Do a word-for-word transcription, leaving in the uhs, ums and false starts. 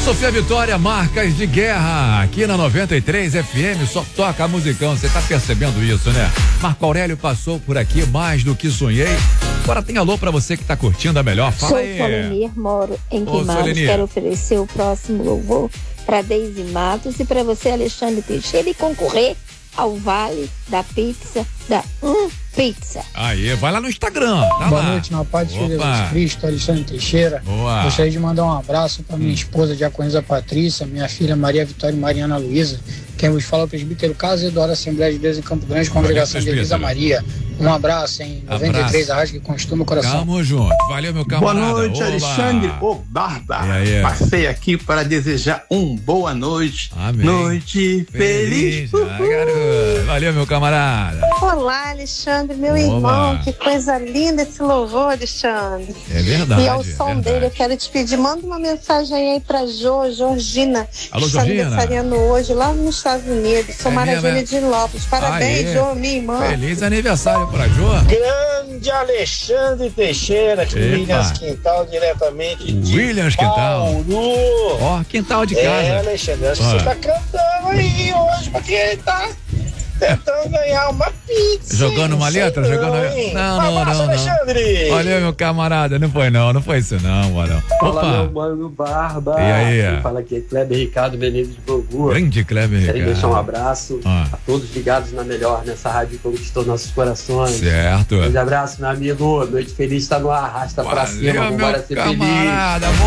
Sofia Vitória, Marcas de Guerra, aqui na noventa e três F M, só toca musicão, você tá percebendo isso, né? Marco Aurélio passou por aqui, mais do que sonhei. Agora tem alô pra você que tá curtindo a melhor, fala Sou aí. Solenir, moro em Ô, Queimados, Solenir. quero oferecer o próximo louvor para Deise Matos e para você, Alexandre Teixeira, e concorrer ao Vale da Pizza da Um Pizza. Aí, vai lá no Instagram, tá Boa lá. noite, na paz de Opa. Jesus Cristo, Alexandre Teixeira. Boa. Gostaria de mandar um abraço para minha esposa, Diaconisa Patrícia, minha filha Maria Vitória e Mariana Luísa. Quem vos fala é o presbítero Carlos Eduardo, Assembleia de Deus em Campo Grande, Congregação de Elisa Maria. Um abraço em noventa e três, a rádio que conquistou meu coração. Tamo junto, valeu meu camarada. Boa noite, Olá. Alexandre, o Barba. E aí? Passei aqui para desejar um boa noite. Amém. Noite feliz. Feliz. Ah, garoto. Valeu meu camarada. Olá, Alexandre, meu Oba. irmão, que coisa linda esse louvor, Alexandre. É verdade. E ao é som verdade. dele, eu quero te pedir, manda uma mensagem aí pra Jo, Georgina, Alô, que está Georgina. aniversariando hoje lá nos Estados Unidos. Sou É Mara mesmo, Júlia é? de Lopes. Parabéns, Aê. Jo, minha irmã. Feliz aniversário pra Jô. Grande Alexandre Teixeira, aqui Epa. Williams Quintal, diretamente de Williams Quintal. Bauru. Ó, quintal de casa. É, Alexandre, acho que Ah. você tá cantando aí hoje, porque ele tá tentando ganhar uma pizza. Jogando uma hein? Sei letra? não, Jogando. hein? Não, Um não, abraço, não, não. Alexandre. Olha, meu camarada, não foi não, não foi isso não, Morão. Fala, meu Opa, mano Barba. E aí? Quem fala aqui é Kleber Ricardo Menezes de Bangu. grande Kleber Quero deixar um Ricardo. abraço Ah. a todos ligados na melhor, nessa rádio que conquistou nossos corações. Certo. Um grande abraço, meu amigo. Noite feliz está no ar. Arrasta pra cima. Valeu, Vambora meu ser feliz. camarada.